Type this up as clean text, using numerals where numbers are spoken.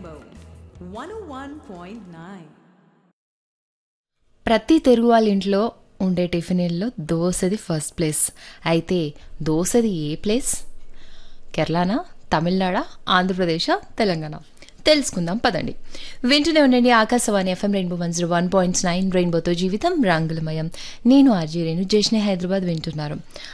Rainbow 101.9. ప్రతి తెలుగు వాళ్ళ ఇంట్లో ఉండే టిఫిన్లో దోశది ఫస్ట్ ప్లేస్. అయితే దోశది ఏ ప్లేస్? కేరళనా, తమిళనాడా, ఆంధ్రప్రదేశ్, తెలంగాణ? తెలుసుకుందాం పదండి. వింటూనే ఉండండి ఆకాశవాణి FM రెయిన్బో 101.9. రెయిన్బోతో జీవితం రంగులమయం. నేను ఆర్జీ రేణు, జశ్నే హైదరాబాద్ వింటున్నారు.